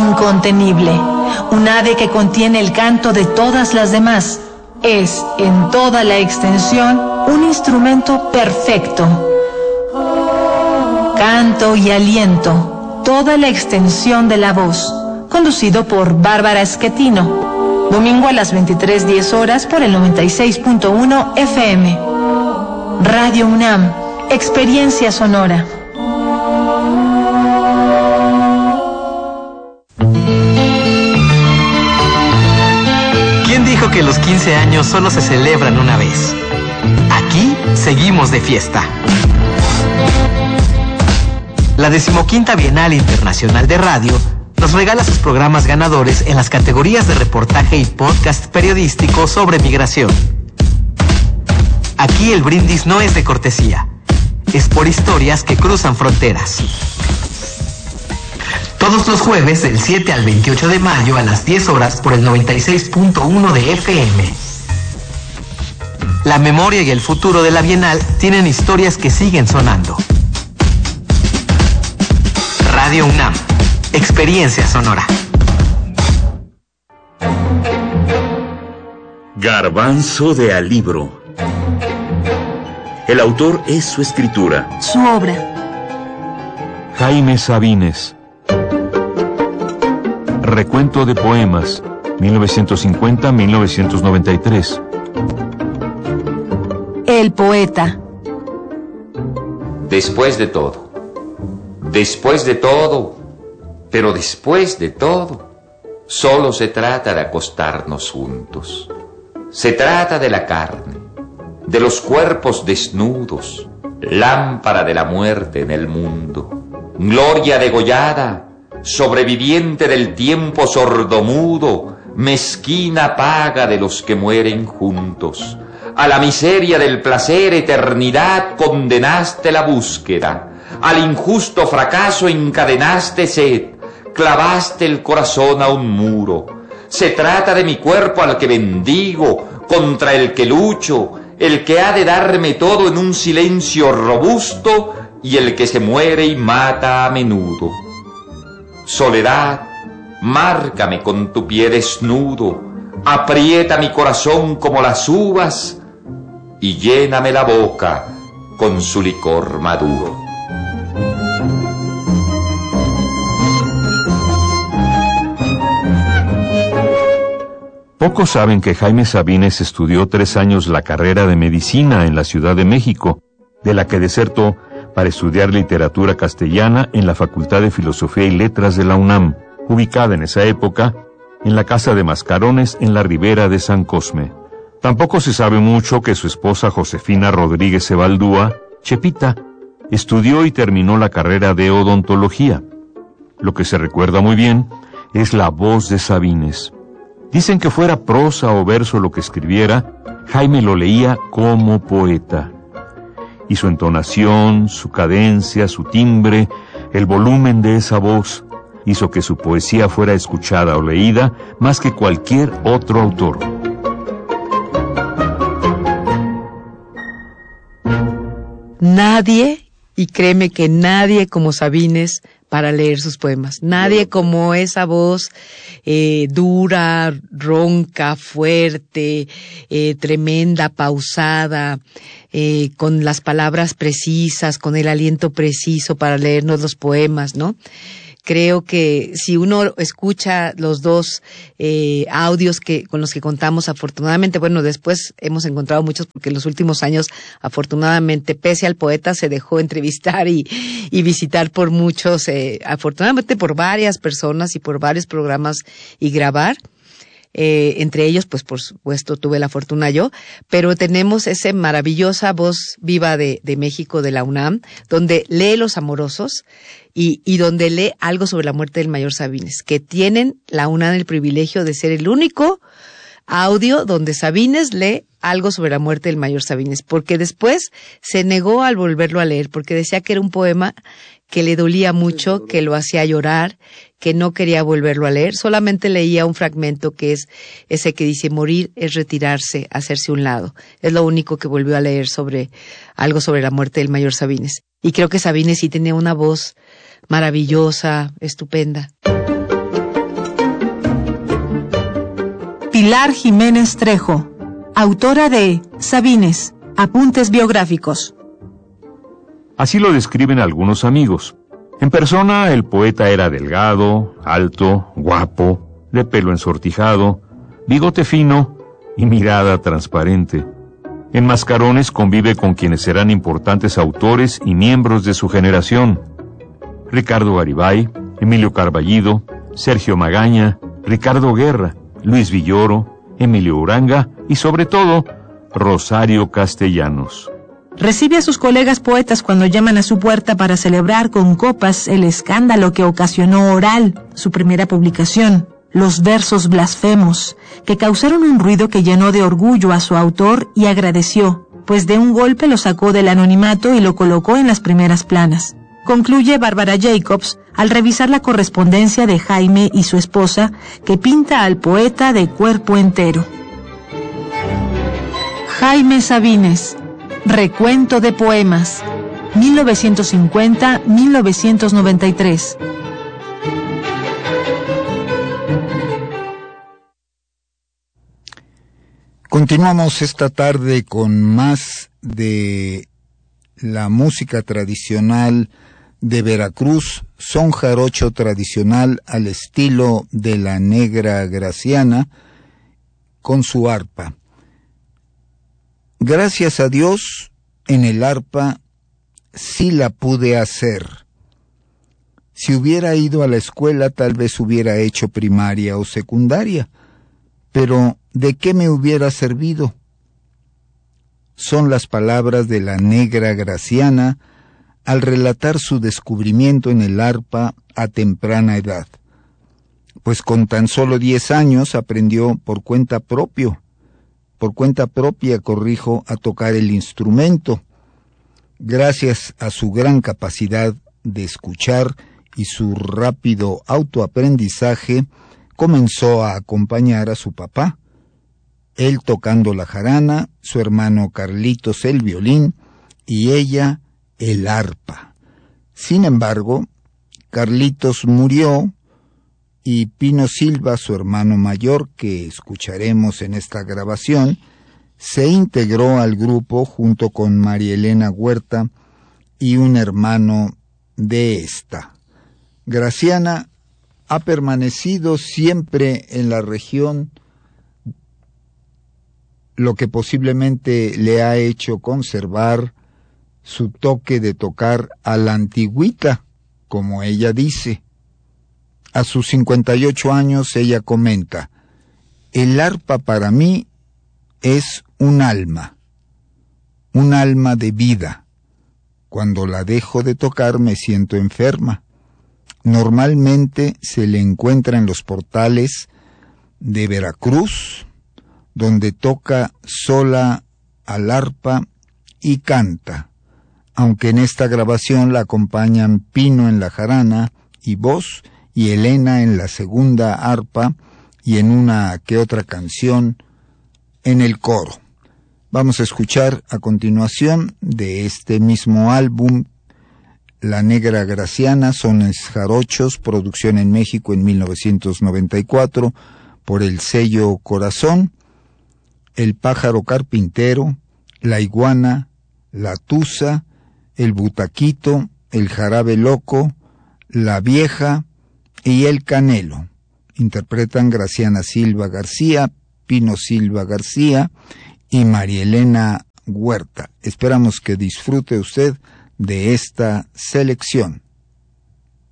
incontenible, un ave que contiene el canto de todas las demás. Es, en toda la extensión, un instrumento perfecto. Canto y aliento, toda la extensión de la voz. Conducido por Bárbara Schettino. Domingo a las 23:10 horas por el 96.1 FM. Radio UNAM, experiencia sonora. ¿Quién dijo que los 15 años solo se celebran una vez? Aquí seguimos de fiesta. La 15ª Bienal Internacional de Radio nos regala sus programas ganadores en las categorías de reportaje y podcast periodístico sobre migración. Aquí el brindis no es de cortesía, es por historias que cruzan fronteras. Todos los jueves del 7 al 28 de mayo a las 10 horas por el 96.1 de FM. La memoria y el futuro de la Bienal tienen historias que siguen sonando. Radio UNAM, experiencia sonora. Garbanzo de Alibro. El autor es su escritura. Su obra. Jaime Sabines. Recuento de poemas, 1950-1993. El poeta. Después de todo, pero después de todo, solo se trata de acostarnos juntos. Se trata de la carne, de los cuerpos desnudos, lámpara de la muerte en el mundo, gloria degollada, sobreviviente del tiempo sordomudo, mezquina paga de los que mueren juntos. A la miseria del placer, eternidad, condenaste la búsqueda. Al injusto fracaso encadenaste sed, clavaste el corazón a un muro. Se trata de mi cuerpo al que bendigo, contra el que lucho, el que ha de darme todo en un silencio robusto y el que se muere y mata a menudo. Soledad, márcame con tu pie desnudo, aprieta mi corazón como las uvas y lléname la boca con su licor maduro. Pocos saben que Jaime Sabines estudió 3 años la carrera de medicina en la Ciudad de México, de la que desertó para estudiar literatura castellana en la Facultad de Filosofía y Letras de la UNAM, ubicada en esa época en la Casa de Mascarones en la Ribera de San Cosme. Tampoco se sabe mucho que su esposa Josefina Rodríguez Ebaldúa, Chepita, estudió y terminó la carrera de odontología. Lo que se recuerda muy bien es la voz de Sabines. Dicen que fuera prosa o verso lo que escribiera, Jaime lo leía como poeta. Y su entonación, su cadencia, su timbre, el volumen de esa voz, hizo que su poesía fuera escuchada o leída más que cualquier otro autor. Nadie, y créeme que nadie como Sabines para leer sus poemas. Nadie como esa voz dura, ronca, fuerte, tremenda, pausada, con las palabras precisas, con el aliento preciso para leernos los poemas, ¿no? Creo que si uno escucha los dos audios con los que contamos, afortunadamente, bueno, después hemos encontrado muchos porque en los últimos años, afortunadamente, pese al poeta, se dejó entrevistar y visitar por muchos, afortunadamente por varias personas y por varios programas y grabar. Entre ellos, pues por supuesto tuve la fortuna yo, pero tenemos esa maravillosa voz viva de México, de la UNAM, donde lee Los Amorosos y donde lee algo sobre la muerte del mayor Sabines, que tienen la UNAM el privilegio de ser el único audio donde Sabines lee algo sobre la muerte del mayor Sabines, porque después se negó al volverlo a leer, porque decía que era un poema que le dolía mucho, que lo hacía llorar, que no quería volverlo a leer, solamente leía un fragmento que es ese que dice: morir es retirarse, hacerse un lado. Es lo único que volvió a leer sobre algo sobre la muerte del mayor Sabines. Y creo que Sabines sí tenía una voz maravillosa, estupenda. Pilar Jiménez Trejo, autora de Sabines, Apuntes Biográficos. Así lo describen algunos amigos. En persona, el poeta era delgado, alto, guapo, de pelo ensortijado, bigote fino y mirada transparente. En Mascarones convive con quienes serán importantes autores y miembros de su generación: Ricardo Garibay, Emilio Carballido, Sergio Magaña, Ricardo Guerra, Luis Villoro, Emilio Uranga y, sobre todo, Rosario Castellanos. Recibe a sus colegas poetas cuando llaman a su puerta para celebrar con copas el escándalo que ocasionó Oral, su primera publicación, los versos blasfemos, que causaron un ruido que llenó de orgullo a su autor y agradeció, pues de un golpe lo sacó del anonimato y lo colocó en las primeras planas. Concluye Bárbara Jacobs al revisar la correspondencia de Jaime y su esposa, que pinta al poeta de cuerpo entero. Jaime Sabines, Recuento de poemas, 1950-1993. Continuamos esta tarde con más de la música tradicional de Veracruz, son jarocho tradicional al estilo de la Negra Graciana, con su arpa. Gracias a Dios, en el arpa sí la pude hacer. Si hubiera ido a la escuela, tal vez hubiera hecho primaria o secundaria, pero ¿de qué me hubiera servido? Son las palabras de la Negra Graciana al relatar su descubrimiento en el arpa a temprana edad, pues con tan solo 10 años aprendió por cuenta propia, a tocar el instrumento. Gracias a su gran capacidad de escuchar y su rápido autoaprendizaje, comenzó a acompañar a su papá, él tocando la jarana, su hermano Carlitos el violín y ella el arpa. Sin embargo, Carlitos murió y Pino Silva, su hermano mayor, que escucharemos en esta grabación, se integró al grupo junto con María Elena Huerta y un hermano de esta. Graciana ha permanecido siempre en la región, lo que posiblemente le ha hecho conservar su toque de tocar a la antigüita, como ella dice. A sus 58 años ella comenta: el arpa para mí es un alma de vida. Cuando la dejo de tocar me siento enferma. Normalmente se le encuentra en los portales de Veracruz, donde toca sola al arpa y canta, aunque en esta grabación la acompañan Pino en la jarana y voz y Elena en la segunda arpa y en una que otra canción en el coro. Vamos a escuchar a continuación de este mismo álbum, La Negra Graciana, sones jarochos, producción en México en 1994 por el sello Corazón, El Pájaro Carpintero, La Iguana, La Tusa, El Butaquito, El Jarabe Loco, La Vieja y El Canelo. Interpretan Graciana Silva García, Pino Silva García y María Elena Huerta. Esperamos que disfrute usted de esta selección.